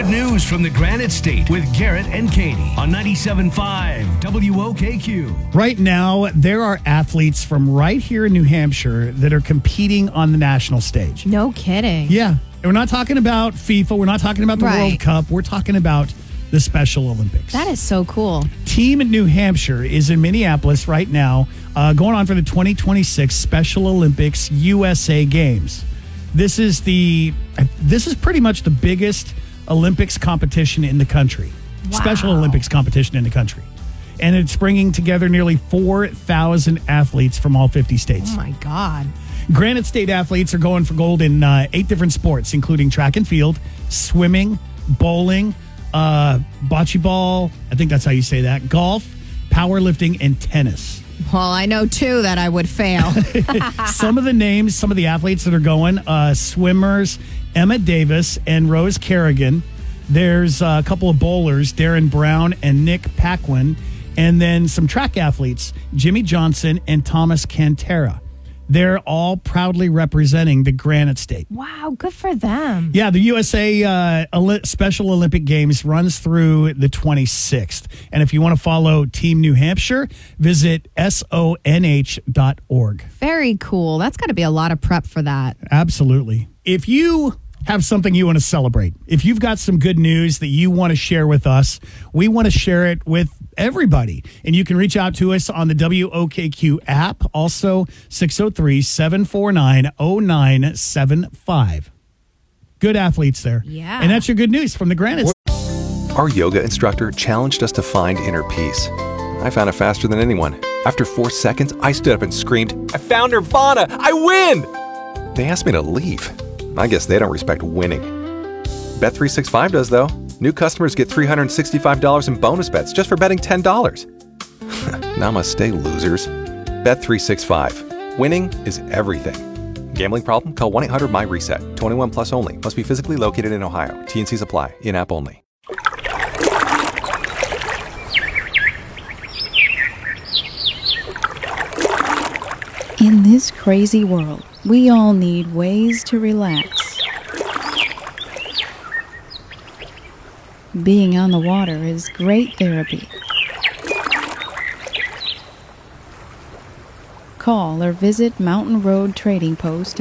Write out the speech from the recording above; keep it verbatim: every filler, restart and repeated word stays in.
Good news from the Granite State with Garrett and Katie on ninety-seven point five W O K Q. Right now, there are athletes from right here in New Hampshire that are competing on the national stage. No kidding. Yeah. And we're not talking about FIFA. We're not talking about the Right. World Cup. We're talking about the Special Olympics. That is so cool. Team New Hampshire is in Minneapolis right now, uh, going on for the twenty twenty-six Special Olympics U S A Games. This is the this is pretty much the biggest Olympics competition in the country. Wow. Special Olympics competition in the country. And it's bringing together nearly four thousand athletes from all fifty states. Oh, my God. Granite State athletes are going for gold in uh, eight different sports, including track and field, swimming, bowling, uh, bocce ball, I think that's how you say that, golf, powerlifting, and tennis. Well, I know, too, that I would fail. Some of the names, some of the athletes that are going, uh, swimmers, Emma Davis and Rose Kerrigan. There's uh, a couple of bowlers, Darren Brown and Nick Paquin. And then some track athletes, Jimmy Johnson and Thomas Cantera. They're all proudly representing the Granite State. Wow, good for them. Yeah, the U S A uh, Oli- Special Olympic Games runs through the twenty-sixth. And if you want to follow Team New Hampshire, visit S O N H dot org. Very cool. That's got to be a lot of prep for that. Absolutely. If you have something you want to celebrate, if you've got some good news that you want to share with us, we want to share it with everybody. And you can reach out to us on the W O K Q app, also six oh three, seven four nine, oh nine seven five. Good athletes there. Yeah. And that's your good news from the Granite. Our yoga instructor challenged us to find inner peace. I found it faster than anyone. After four seconds, I stood up and screamed, "I found Nirvana! I win!" They asked me to leave. I guess they don't respect winning. Bet three sixty-five does, though. New customers get three hundred sixty-five dollars in bonus bets just for betting ten dollars. Namaste, losers. Bet three sixty-five. Winning is everything. Gambling problem? Call one eight hundred M Y reset. twenty-one plus only. Must be physically located in Ohio. T and Cs apply. In-app only. In this crazy world, we all need ways to relax. Being on the water is great therapy. Call or visit Mountain Road Trading Post